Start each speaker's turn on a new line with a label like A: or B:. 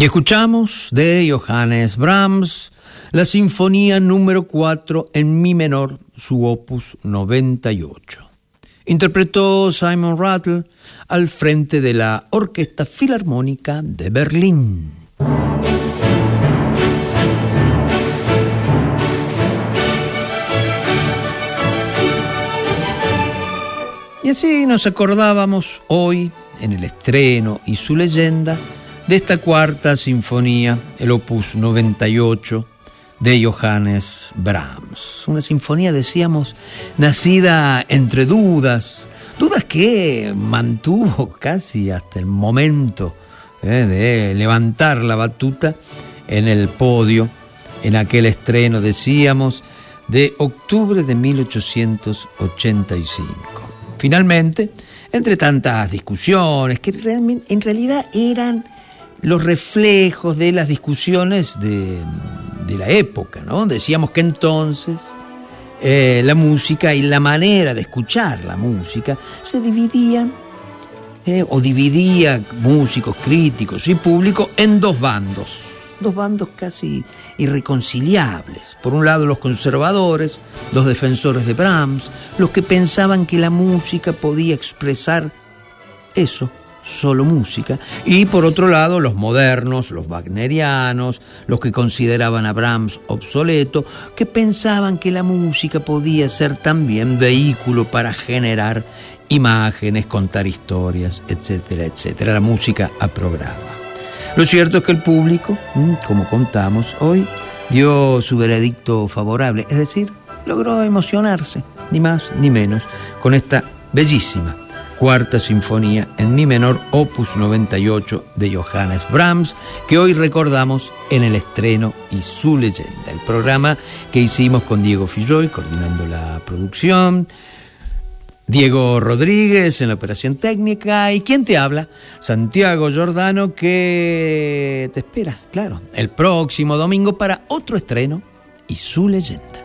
A: Y escuchamos de Johannes Brahms la Sinfonía número 4 en mi menor, su opus 98. Interpretó Simon Rattle al frente de la Orquesta Filarmónica de Berlín. Y así nos acordábamos hoy, en el estreno y su leyenda, de esta cuarta sinfonía, el opus 98 de Johannes Brahms. Una sinfonía, decíamos, nacida entre dudas que mantuvo casi hasta el momento de levantar la batuta en el podio, en aquel estreno, decíamos, de octubre de 1885. Finalmente, entre tantas discusiones que en realidad eran los reflejos de las discusiones de la época, ¿no? Decíamos que entonces la música y la manera de escuchar la música se dividían, o dividía músicos, críticos y público en dos bandos casi irreconciliables. Por un lado, los conservadores, los defensores de Brahms, los que pensaban que la música podía expresar eso, solo música, y por otro lado los modernos, los wagnerianos, los que consideraban a Brahms obsoleto, que pensaban que la música podía ser también vehículo para generar imágenes, contar historias, etcétera, etcétera, la música a programa. Lo cierto es que el público, como contamos hoy, dio su veredicto favorable, es decir, logró emocionarse, ni más ni menos, con esta bellísima cuarta sinfonía en mi menor, opus 98 de Johannes Brahms, que hoy recordamos en el estreno y su leyenda. El programa que hicimos con Diego Filloy, coordinando la producción, Diego Rodríguez en la operación técnica, y ¿quién te habla? Santiago Giordano, que te espera, claro, el próximo domingo para otro estreno y su leyenda.